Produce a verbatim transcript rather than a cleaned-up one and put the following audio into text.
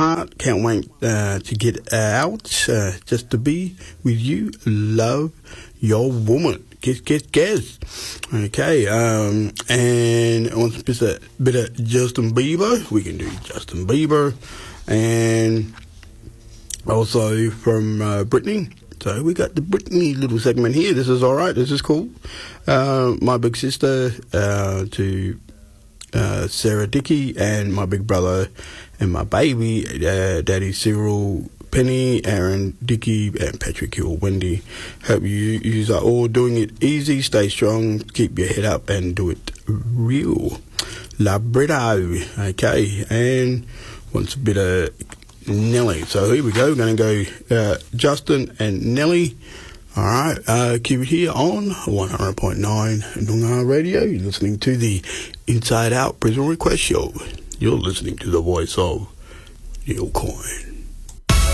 heart. Can't wait uh, to get out, uh, just to be with you. Love your woman. Guess, guess, guess. Okay, um, and once a bit of, bit of Justin Bieber, we can do Justin Bieber, and also from uh, Britney. So we got the Britney little segment here. This is all right. This is cool. Uh, my big sister uh, to uh, Sarah Dickey, and my big brother and my baby, uh, Daddy Cyril, Penny, Aaron, Dickey, and Patrick Hill, Wendy. Hope you, you are all doing it easy. Stay strong. Keep your head up and do it real. Labredo. Okay. And once a bit of Nelly. So here we go. We're going to go uh, Justin and Nelly. All right. Uh, keep it here on one hundred point nine Noongar Radio. You're listening to the Inside Out Prison Request Show. You're listening to the voice of Neil Coyne.